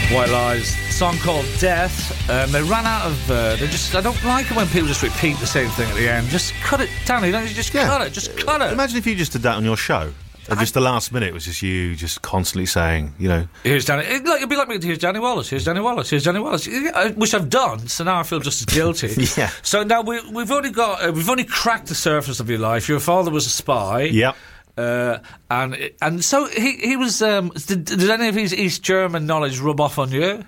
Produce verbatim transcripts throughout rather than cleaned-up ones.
White Lies, song called Death. Um, they ran out of. Uh, they just. I don't like it when people just repeat the same thing at the end. Just cut it down. You don't you just Yeah. cut it. Just cut it. Imagine if you just did that on your show. And just the last minute was just you just constantly saying, you know. Here's Danny. It'd, like, it'd be like me. Here's Danny Wallace. Here's Danny Wallace. Here's Danny Wallace. Yeah, which I've done. So now I feel just as guilty. Yeah. So now we, we've only got. Uh, we've only cracked the surface of your life. Your father was a spy. Yep. Uh, and and so he he was. Um, did, did any of his East German knowledge rub off on you?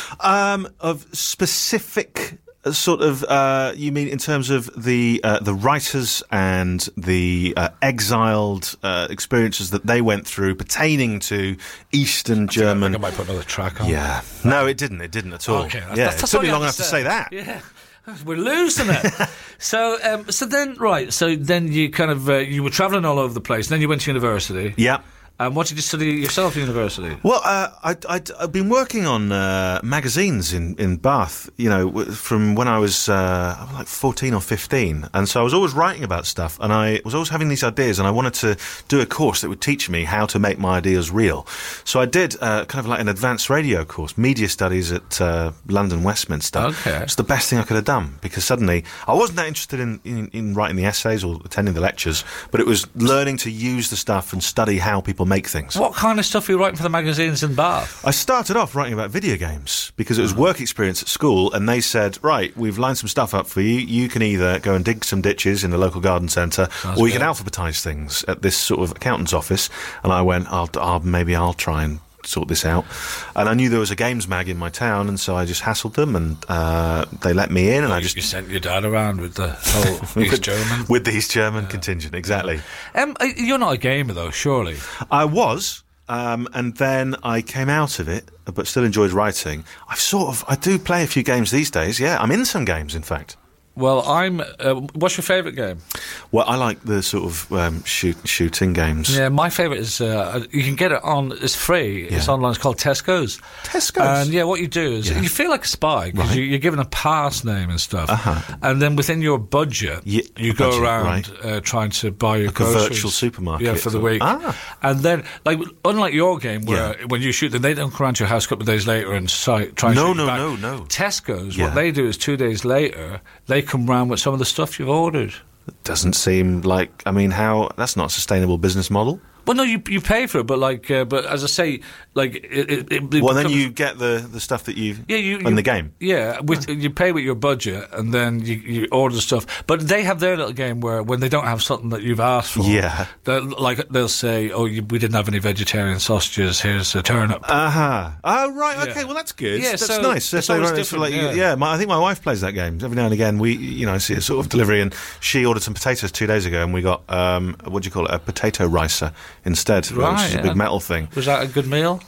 Um, of specific uh, sort of, uh, you mean in terms of the uh, the writers and the uh, exiled uh, experiences that they went through pertaining to Eastern German. I think I might put another track on. Yeah. No, it didn't. It didn't at all. Okay, that's, yeah, that's, it that's took all me you long have enough to say that. Yeah. We're losing it. so, um, so then, right. So then you kind of uh, you were travelling all over the place. And then you went to university. Yeah. And what did you study yourself at university? Well, uh, I'd, I'd, I've been working on uh, magazines in, in Bath, you know, w- from when I was uh, like fourteen or fifteen. And so I was always writing about stuff, and I was always having these ideas, and I wanted to do a course that would teach me how to make my ideas real. So I did uh, kind of like an advanced radio course, media studies at uh, London Westminster. Okay. It's the best thing I could have done, because suddenly I wasn't that interested in, in, in writing the essays or attending the lectures, but it was learning to use the stuff and study how people make things. What kind of stuff were you writing for the magazines in Bath? I started off writing about video games because it was work experience at school, and they said, right, we've lined some stuff up for you. You can either go and dig some ditches in the local garden centre, Sounds or you good. can alphabetise things at this sort of accountant's office. And I went, I'll, I'll maybe I'll try and sort this out. And I knew there was a games mag in my town, and so I just hassled them, and uh, they let me in, and Oh, I you, just you sent your dad around with the whole East German. with the East German contingent, exactly. Um, uh, you're not a gamer though, surely. I was, um, and then I came out of it, but still enjoyed writing. I've sort of, I do play a few games these days. Yeah, I'm in some games, in fact. Well, I'm. Uh, what's your favourite game? Well, I like the sort of um, shoot, shooting games. Yeah, my favourite is uh, you can get it on. It's free. It's Yeah. online. It's called Tesco's. Tesco's? And yeah, what you do is Yeah. you feel like a spy because Right. you, you're given a pass name and stuff, Uh-huh. and then within your budget, Ye- you a go budget, around right. uh, trying to buy your Like a groceries. virtual supermarket. Yeah, for the week. Ah. And then, like, unlike your game where Yeah. when you shoot them, they don't come around to your house a couple of days later and si- try and No, shoot no, you back. no, no. Tesco's, Yeah. what they do is two days later, they come round with some of the stuff you've ordered. Doesn't seem like, I mean, how, that's not a sustainable business model. Well, no, you you pay for it, but like, uh, but as I say, like, it, it, it Well, then becomes- you get the, the stuff that you, yeah, you, in you the game. Yeah, with, you pay with your budget, and then you, you order stuff. But they have their little game where when they don't have something that you've asked for, Yeah. they'll, like they'll say, "Oh, you, we didn't have any vegetarian sausages. Here's a turnip." Uh-huh. Oh, right, okay, Yeah. well, that's good. Yeah, that's so nice. it's So always right, so different, like, yeah. yeah, my, I think my wife plays that game. Every now and again, we, you know, see a sort of delivery, and she ordered some potatoes two days ago, and we got, um, what do you call it, a potato ricer instead, which Right, is a yeah. big metal thing. Was that a good meal?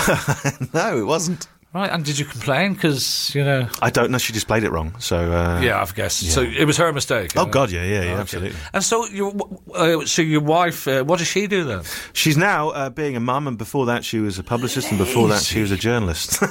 No, it wasn't. Right, and did you complain? Because, you know... I don't know, she just played it wrong, so... Uh, Yeah, I've guessed. So it was her mistake. Oh, uh, God, yeah, yeah, yeah, okay. absolutely. And so, your, uh, so your wife, uh, what does she do then? She's now uh, being a mum, and before that she was a publicist, and before that she was a journalist.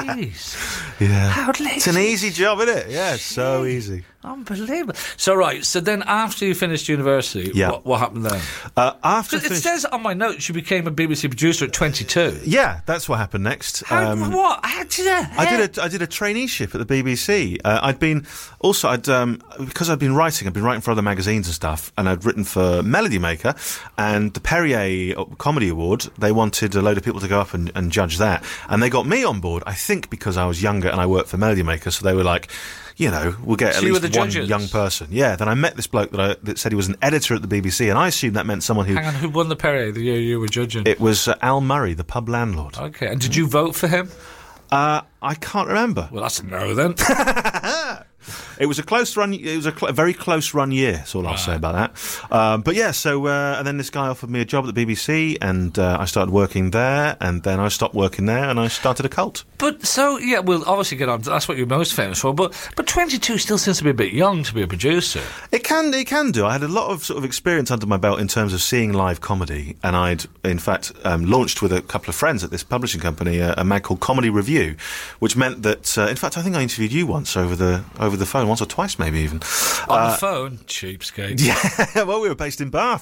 Jeez. Yeah. How lazy. It's an easy job, isn't it? Yeah, it's so easy. Unbelievable. So, right, so then after you finished university, Yeah. what, what happened then? Uh, after So it finish- says on my notes you became a B B C producer at twenty-two. Yeah, that's what happened next. How, Um, what? How did that? I did a I did a traineeship at the B B C. Uh, I'd been also I'd um, because I'd been writing. I'd been writing for other magazines and stuff, and I'd written for Melody Maker and the Perrier Comedy Award. They wanted a load of people to go up and, and judge that, and they got me on board. I think because I was younger and I worked for Melody Maker, so they were like, you know, we'll get So at you were least the one judges? young person. Yeah. Then I met this bloke that I that said he was an editor at the B B C, and I assumed that meant someone who. Hang on, who won the Perrier the year you were judging? It was uh, Al Murray, the pub landlord. Okay, and did you vote for him? Uh, I can't remember. Well, that's a no then. It was a close run. It was a, cl- a very close run year. That's all I'll say about that. Um, but yeah, so uh, and then this guy offered me a job at the B B C, and uh, I started working there. And then I stopped working there, and I started a cult. But so yeah, we'll obviously get on. to- That's what you're most famous for. But but twenty-two still seems to be a bit young to be a producer. It can, it can do. I had a lot of sort of experience under my belt in terms of seeing live comedy, and I'd in fact um, launched with a couple of friends at this publishing company a, a mag called Comedy Review, which meant that uh, in fact I think I interviewed you once over the over the phone, once or twice maybe even. On Uh, the phone, cheapskate. Yeah, well, we were based in Bath.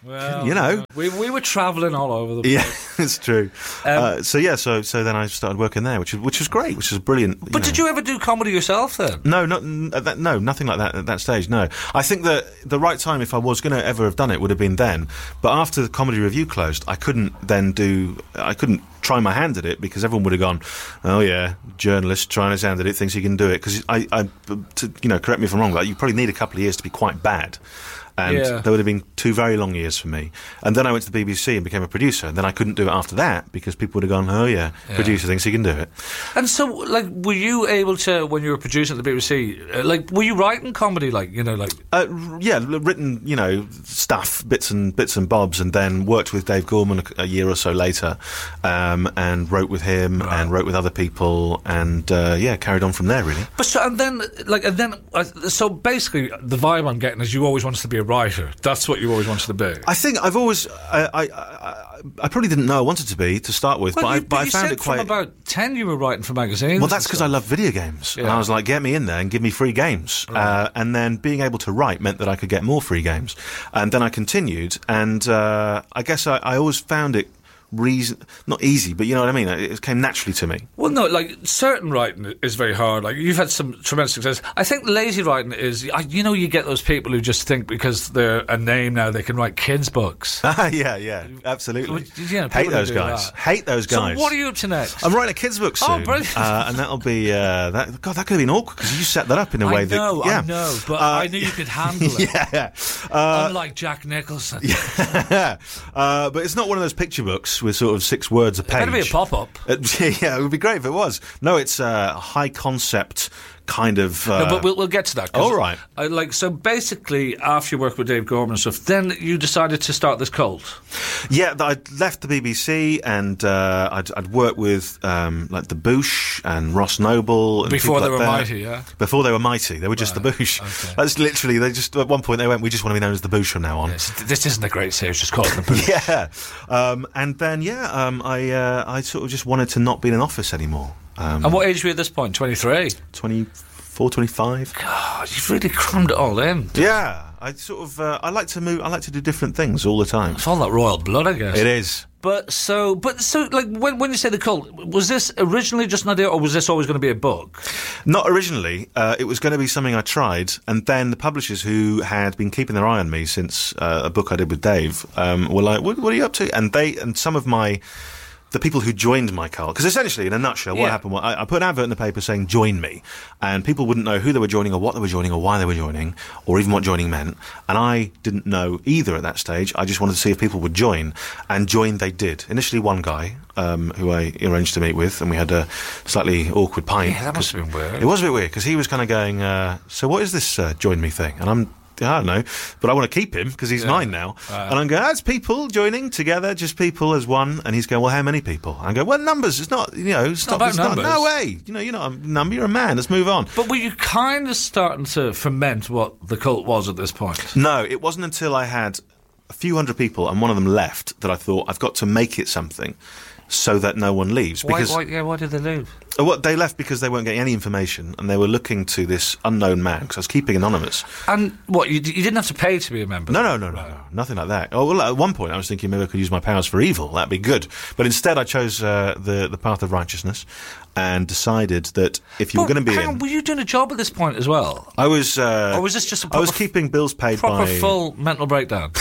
Well, you know. We we were travelling all over the place. Yeah, it's true. Um, uh, so yeah, so so then I started working there, which is which was great, which was brilliant. But you did know. you ever do comedy yourself then? No, not at that, no, nothing like that at that stage. No, I think that the right time, if I was going to ever have done it, would have been then. But after the Comedy Review closed, I couldn't then do. I couldn't try my hand at it because everyone would have gone, oh yeah, journalist trying his hand at it thinks he can do it. Because I, I, to, you know, correct me if I'm wrong, like you probably need a couple of years to be quite bad. And yeah. there would have been two very long years for me. And then I went to the B B C and became a producer. And then I couldn't do it after that because people would have gone, oh, yeah, yeah. producer thinks he can do it. And so, like, were you able to, when you were producing at the B B C, uh, like, were you writing comedy, like, you know, like... Uh, yeah, written, you know, stuff, bits and bits and bobs, and then worked with Dave Gorman a, a year or so later, um, and wrote with him right. and wrote with other people, and, uh, yeah, carried on from there, really. But so, and then, like, and then, uh, so basically, the vibe I'm getting is you always wanted to be a writer. That's what you always wanted to be. I think I've always, I, I, I, I probably didn't know I wanted to be to start with, well, but, you, I, but, but I you found said it quite. From about ten, you were writing for magazines. Well, that's because I love video games, yeah. and I was like, get me in there and give me free games. Right. Uh, and then being able to write meant that I could get more free games, and then I continued, and uh, I guess I, I always found it. Reason not easy, but you know what I mean. It came naturally to me. Well, no, like certain writing is very hard. Like you've had some tremendous success. I think lazy writing is, you know, you get those people who just think because they're a name now they can write kids' books. yeah, yeah, absolutely. You know, hate those guys. That. Hate those guys. So what are you up to next? I'm writing a kids' book soon. Oh, brilliant! Uh, and that'll be uh, that. God, that could have been awkward because you set that up in a I way know, that. Yeah, I know, but uh, I knew you could handle it. Yeah, uh, unlike Jack Nicholson. Yeah, uh, but it's not one of those picture books with sort of six words. Words a page. It better be a pop-up. Uh, yeah, it would be great if it was. No, it's uh, a high concept kind of. Uh, no, but we'll, we'll get to that. All right. I, like so, basically, after you worked with Dave Gorman and stuff, then you decided to start this cult. Yeah, I left the B B C and uh, I'd, I'd worked with um, like the Boosh and Ross Noble and before they like were that. mighty. Yeah, before they were mighty, they were just right. the Boosh. Okay. That's literally they just at one point they went, we just want to be known as the Boosh from now on. Yes, this isn't a great series, just call it the Boosh. Yeah, um, and then yeah, um, I uh, I sort of just wanted to not be in an office anymore. Um, and what age were you at this point? twenty-three? twenty-four, twenty-five. God, you've really crammed it all in. Yeah, I sort of uh, I like to move. I like to do different things all the time. It's all that royal blood, I guess. It is. But so, but so, like when when you say the cult, was this originally just an idea, or was this always going to be a book? Not originally. Uh, it was going to be something I tried, and then the publishers who had been keeping their eye on me since uh, a book I did with Dave um, were like, what, "What are you up to?" And they and some of my. The people who joined my cult, because essentially, in a nutshell, what yeah. happened was I, I put an advert in the paper saying "join me," and people wouldn't know who they were joining, or what they were joining, or why they were joining, or even what joining meant. And I didn't know either at that stage. I just wanted to see if people would join, and join they did. Initially, one guy um, who I arranged to meet with, and we had a slightly awkward pint. Yeah, that must have been weird. It was a bit weird because he was kind of going, uh, "So what is this uh, join me thing?" And I'm. I don't know, but I want to keep him because he's yeah. mine now. Uh, and I'm going, that's people joining together, just people as one. And he's going, well, how many people? I go, well, numbers. It's not, you know, stop. about It's not, numbers. no way. You know, you're not a number. You're a man. Let's move on. But were you kind of starting to ferment what the cult was at this point? No, it wasn't until I had a few hundred people and one of them left that I thought I've got to make it something so that no one leaves. Why, Because why, yeah, why did they leave? Uh, What they left because they weren't getting any information and they were looking to this unknown man because I was keeping anonymous. And what, you, you didn't have to pay to be a member? No, no, no, no, no, nothing like that. Oh, well, at one point I was thinking maybe I could use my powers for evil. That'd be good. But instead I chose uh, the the path of righteousness and decided that if you But were going to be hang in, on, were you doing a job at this point as well? I was. Uh, Or was this just a I was proper- keeping bills paid Proper by. full mental breakdown?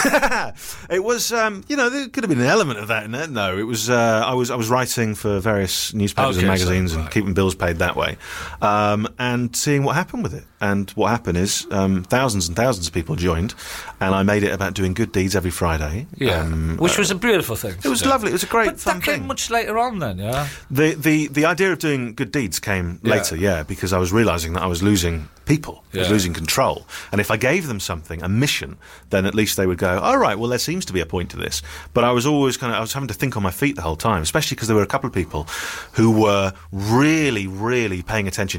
It was, um, you know, there could have been an element of that in it. No, it was. Uh, I was. I was writing for various newspapers Okay, and magazines so, and right. keeping bills paid that way, um, and seeing what happened with it. And what happened is um, thousands and thousands of people joined, and I made it about doing good deeds every Friday. Yeah, um, which uh, was a beautiful thing. It was to do. lovely. It was a great But fun that came thing. much later on then, yeah? The, the the idea of doing good deeds came Yeah. later, yeah, because I was realising that I was losing people, I was Yeah. losing control. And if I gave them something, a mission, then at least they would go, all right, well, there seems to be a point to this. But I was always kind of, I was having to think on my feet the whole time, especially because there were a couple of people who were really, really paying attention to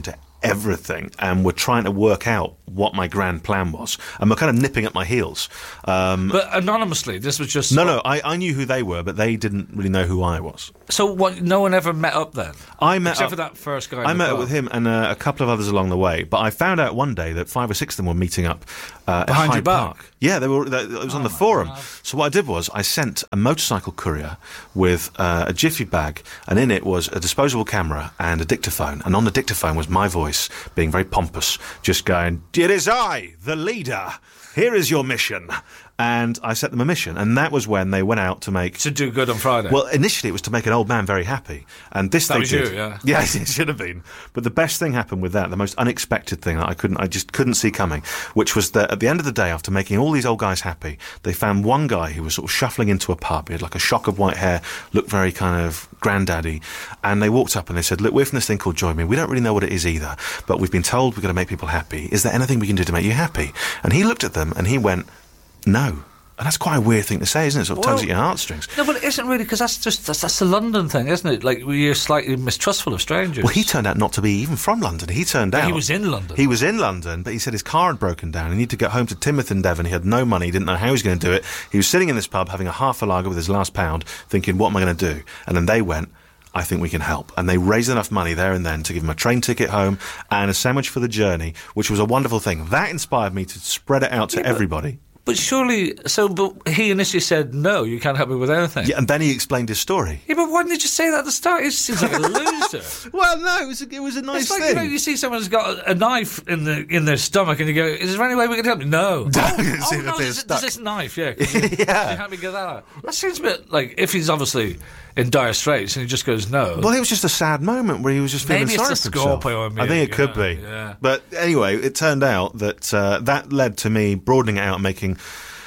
everything and were trying to work out what my grand plan was, and were kind of nipping at my heels. Um, but anonymously, this was just... No, no, I, I knew who they were, but they didn't really know who I was. So what, no one ever met up then? I met Except up, for that first guy. I met up with him and uh, a couple of others along the way, but I found out one day that five or six of them were meeting up uh, behind at your Hyde back. Park. Yeah, they were. They, it was oh on the forum. God. So what I did was I sent a motorcycle courier with uh, a jiffy bag, and in it was a disposable camera and a dictaphone, and on the dictaphone was my voice being very pompous, just going, "It is I, the leader. Here is your mission." And I set them a mission, and that was when they went out to make... To do good on Friday. Well, initially it was to make an old man very happy, and this that they was did. You, yeah. Yes, it should have been. But the best thing happened with that, the most unexpected thing that I couldn't, I just couldn't see coming, which was that at the end of the day, after making all these old guys happy, they found one guy who was sort of shuffling into a pub. He had like a shock of white hair, looked very kind of granddaddy, and they walked up and they said, "Look, we're from this thing called Join Me. We don't really know what it is either, but we've been told we're going to make people happy. Is there anything we can do to make you happy?" And he looked at them and he went, "No." And that's quite a weird thing to say, isn't it? Sort of well, tugs at your heartstrings. No, but it isn't really, because that's just that's, that's the London thing, isn't it? Like, you're slightly mistrustful of strangers. Well, he turned out not to be even from London. He turned out... He was in London. He was in London, but he said his car had broken down. He needed to get home to Timoth and Devon. He had no money. He didn't know how he was going to do it. He was sitting in this pub having a half a lager with his last pound, thinking, what am I going to do? And then they went, "I think we can help." And they raised enough money there and then to give him a train ticket home and a sandwich for the journey, which was a wonderful thing. That inspired me to spread it out to yeah, but- everybody. But surely, so but he initially said, "No, you can't help me with anything." Yeah, and then he explained his story. Yeah, but why didn't you just say that at the start? He seems like a loser. Well, no, it was a, it was a nice It's like, thing. you know, you see someone's got a, a knife in the in their stomach, and you go, "Is there any way we can help you?" No. See oh, if oh no, they're there's, stuck. there's this knife. Yeah. Can you, Yeah. Can you help me get that out? That seems a bit like if he's obviously in dire straits and he just goes, "No." Well, it was just a sad moment where he was just feeling Maybe it's sorry the for himself. Scorpio in me, I think it yeah, could be. yeah. But anyway, it turned out that uh, that led to me broadening it out, and making,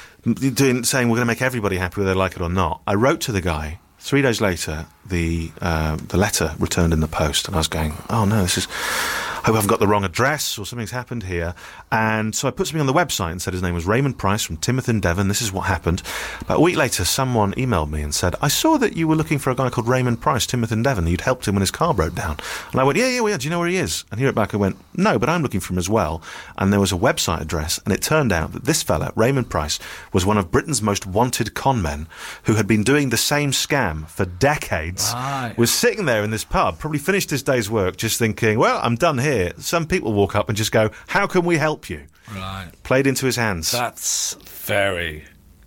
doing, saying we're going to make everybody happy whether they like it or not. I wrote to the guy. Three days later, the uh, the letter returned in the post, and I was going, "Oh no, this is. I hope I haven't got the wrong address or something's happened here." And so I put something on the website and said his name was Raymond Price from Timoth and Devon. This is what happened. About a week later, someone emailed me and said, "I saw that you were looking for a guy called Raymond Price, Timoth and Devon. You'd helped him when his car broke down." And I went, "Yeah, yeah, well, yeah. Do you know where he is?" And he wrote back and went, "No, but I'm looking for him as well." And there was a website address, and it turned out that this fella, Raymond Price, was one of Britain's most wanted con men who had been doing the same scam for decades. Right. Was sitting there in this pub, probably finished his day's work, just thinking, well, I'm done here. Some people walk up and just go, "How can we help you?" Right. Played into his hands. That's very...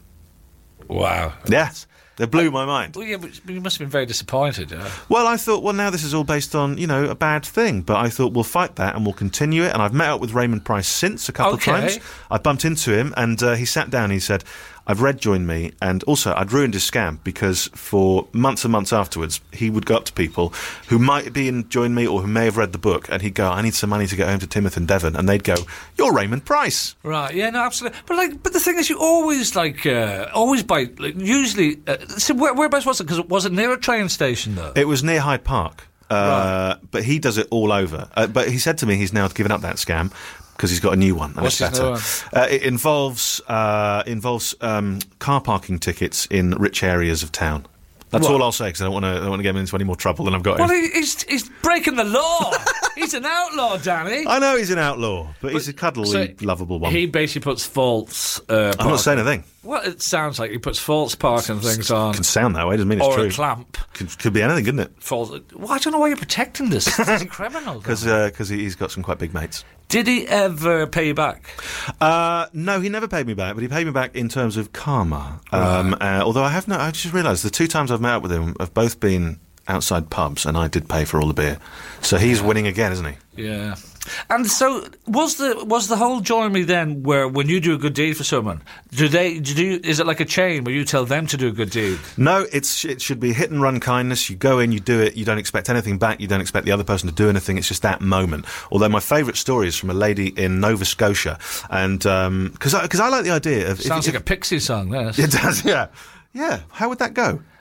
Wow. Yeah, they blew my mind. Well, yeah, but you must have been very disappointed, yeah. Well, I thought, well, now this is all based on, you know, a bad thing. But I thought, we'll fight that and we'll continue it. And I've met up with Raymond Price since a couple Okay. of times. I bumped into him and uh, he sat down and he said, "I've read Join Me, and also I'd ruined his scam because for months and months afterwards, he would go up to people who might be in Join Me or who may have read the book, and he'd go, 'I need some money to get home to Timoth and Devon,' and they'd go, 'You're Raymond Price.'" Right, yeah, no, absolutely. But like, but the thing is, you always like, uh, always buy. Like, usually, uh, so where, whereabouts was it? Because was it near a train station though? It was near Hyde Park. Uh, Right. But he does it all over. Uh, but he said to me he's now given up that scam because he's got a new one and What's it's his new better. one? Uh, it involves uh, involves um, car parking tickets in rich areas of town. That's What? all I'll say because I don't want to. I don't want to get him into any more trouble than I've got. Well, him. he, he's he's breaking the law. He's an outlaw, Danny. I know he's an outlaw, but, he's a cuddly, So lovable one. He basically puts false. Uh, I'm not saying a thing. Well, it sounds like he puts false parking things on, Can sound that way. Doesn't mean it's or true. a clamp. Could, could be anything, couldn't it? False. Well, I don't know why you're protecting this. This is criminal. Because because he's got some quite big mates. Did he ever pay you back? Uh, no, he never paid me back, but he paid me back in terms of karma. Um, uh, although I have no, I just realised the two times I've met up with him have both been outside pubs, and I did pay for all the beer. So he's winning again, isn't he? Yeah. And so was the was the whole Join Me then where when you do a good deed for someone, do they do you, is it like a chain where you tell them to do a good deed? No, it's it should be hit and run kindness. You go in, you do it, you don't expect anything back, you don't expect the other person to do anything. It's just that moment. Although my favourite story is from a lady in Nova Scotia, and because I, 'cause I like the idea of Sounds if, like a Pixie song, yes. if, it does, yeah, yeah. How would that go?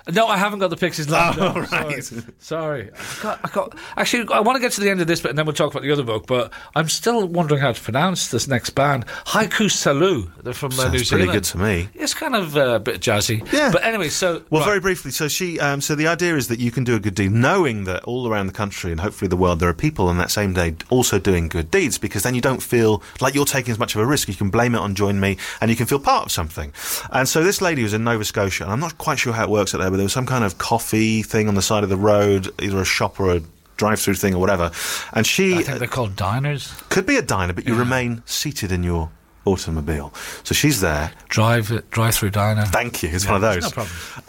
No, I haven't got the Pixies lined Oh, up. right. Sorry. Sorry. I got, I got, actually, I want to get to the end of this bit and then we'll talk about the other book, but I'm still wondering how to pronounce this next band. Haiku Salut. They're from uh, Sounds New Zealand. pretty good to me. It's kind of uh, a bit jazzy. Yeah. But anyway, so... Well, right. very briefly, so she, um, so the idea is that you can do a good deed, knowing that all around the country and hopefully the world there are people on that same day also doing good deeds, because then you don't feel like you're taking as much of a risk. You can blame it on Join Me, and you can feel part of something. And so this lady was in Nova Scotia, and I'm not quite sure how it works out there, but there was some kind of coffee thing on the side of the road, either a shop or a drive-through thing or whatever. And she I think they're called diners. could be a diner, but you Yeah. remain seated in your automobile. So she's there. Drive, drive-through diner. Thank you. It's Yeah, one of those. No problem.